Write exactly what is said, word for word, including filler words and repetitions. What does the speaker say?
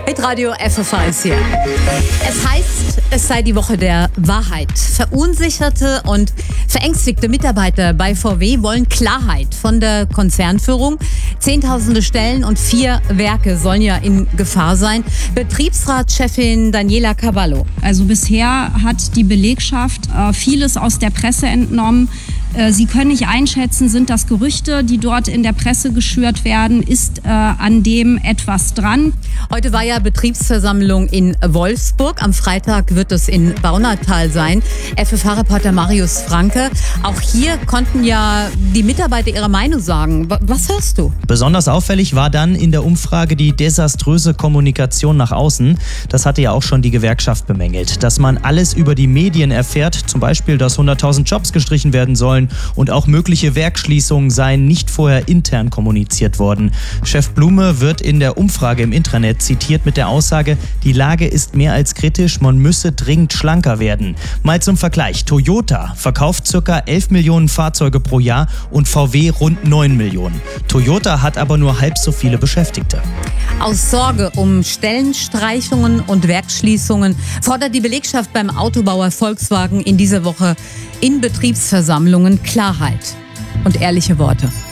Hitradio F F H ist hier. Es heißt, es sei die Woche der Wahrheit. Verunsicherte und verängstigte Mitarbeiter bei V W wollen Klarheit von der Konzernführung. Zehntausende Stellen und vier Werke sollen ja in Gefahr sein. Betriebsratschefin Daniela Cavallo. Also bisher hat die Belegschaft äh, vieles aus der Presse entnommen. Äh, Sie können nicht einschätzen, sind das Gerüchte, die dort in der Presse geschürt werden, ist äh, an dem etwas dran. Heute war ja Betriebsversammlung in Wolfsburg. Am Freitag wird es in Baunatal sein. F F H-Reporter Marius Franke. Auch hier konnten ja die Mitarbeiter ihre Meinung sagen. Was hörst du? Besonders auffällig war dann in der Umfrage die desaströse Kommunikation nach außen. Das hatte ja auch schon die Gewerkschaft bemängelt. Dass man alles über die Medien erfährt, zum Beispiel, dass hunderttausend Jobs gestrichen werden sollen und auch mögliche Werksschließungen seien nicht vorher intern kommuniziert worden. Chef Blume wird in der Umfrage im Intranet zitiert mit der Aussage, die Lage ist mehr als kritisch, man müsse dringend schlanker werden. Mal zum Vergleich, Toyota verkauft ca. elf Millionen Fahrzeuge pro Jahr und V W rund neun Millionen. Toyota hat aber nur halb so viele Beschäftigte. Aus Sorge um Stellenstreichungen und Werksschließungen fordert die Belegschaft beim Autobauer Volkswagen in dieser Woche in Betriebsversammlungen Klarheit und ehrliche Worte.